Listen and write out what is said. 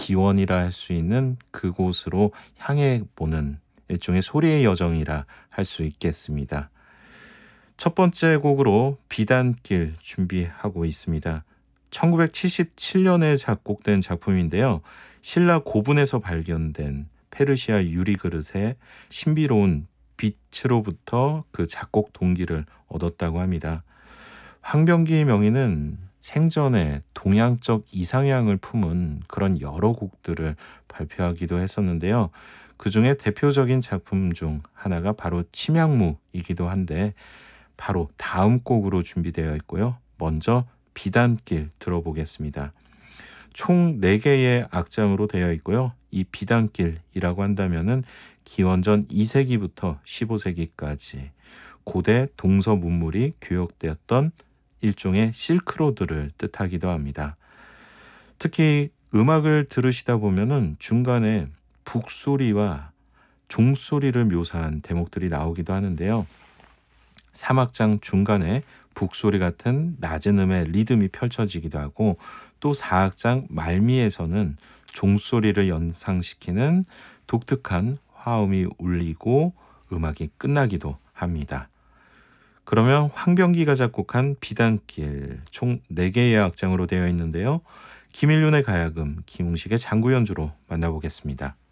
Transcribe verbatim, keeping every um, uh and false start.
기원이라 할 수 있는 그곳으로 향해 보는 일종의 소리의 여정이라 할 수 있겠습니다. 첫 번째 곡으로 비단길 준비하고 있습니다. 천구백칠십칠 년에 작곡된 작품인데요. 신라 고분에서 발견된 페르시아 유리 그릇의 신비로운 빛으로부터 그 작곡 동기를 얻었다고 합니다. 황병기 명인은 생전에 동양적 이상향을 품은 그런 여러 곡들을 발표하기도 했었는데요. 그 중에 대표적인 작품 중 하나가 바로 침향무이기도 한데 바로 다음 곡으로 준비되어 있고요. 먼저 비단길 들어보겠습니다. 총 네 개의 악장으로 되어 있고요. 이 비단길이라고 한다면은 기원전 이 세기부터 십오 세기까지 고대 동서 문물이 교역되었던 일종의 실크로드를 뜻하기도 합니다. 특히 음악을 들으시다 보면은 중간에 북소리와 종소리를 묘사한 대목들이 나오기도 하는데요. 삼 악장 중간에 북소리 같은 낮은 음의 리듬이 펼쳐지기도 하고 또 사 악장 말미에서는 종소리를 연상시키는 독특한 화음이 울리고 음악이 끝나기도 합니다. 그러면 황병기가 작곡한 비단길 총 네 개의 악장으로 되어 있는데요. 김일륜의 가야금, 김웅식의 장구 연주로 만나보겠습니다.